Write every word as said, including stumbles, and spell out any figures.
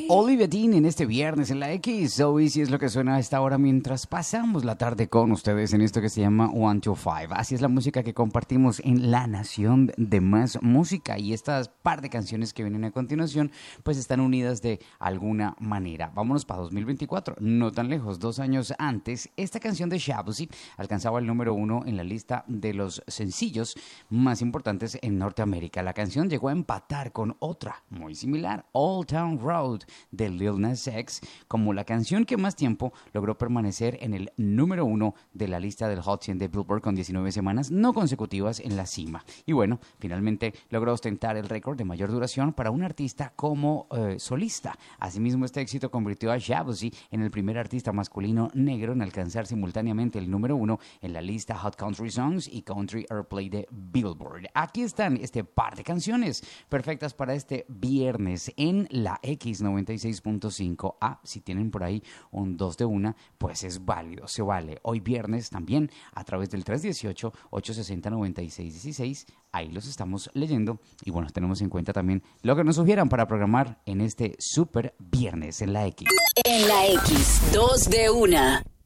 Olivia Dean en este viernes en la X. So Easy es lo que suena a esta hora mientras pasamos la tarde con ustedes en esto que se llama One to Five. Así es la música que compartimos en La Nación de Más Música. Y estas par de canciones que vienen a continuación pues están unidas de alguna manera. Vámonos para dos mil veinticuatro, no tan lejos, dos años antes. Esta canción de Shabuzi alcanzaba el número uno en la lista de los sencillos más importantes en Norteamérica. La canción llegó a empatar con otra muy similar, Old Town Road, de Lil Nas X, como la canción que más tiempo logró permanecer en el número uno de la lista del Hot cien de Billboard con diecinueve semanas no consecutivas en la cima. Y bueno, finalmente logró ostentar el récord de mayor duración para un artista como eh, solista. Asimismo, este éxito convirtió a Shabuzi en el primer artista masculino negro en alcanzar simultáneamente el número uno en la lista Hot Country Songs y Country Airplay de Billboard. Aquí están este par de canciones perfectas para este viernes en la X noventa y seis punto cinco. Ah, si tienen por ahí un dos de una, pues es válido, se vale. Hoy viernes también a través del tres uno ocho, ocho seis cero, nueve seis uno seis, ahí los estamos leyendo y bueno, tenemos en cuenta también lo que nos sugieran para programar en este super viernes en la X. En la X, dos de una.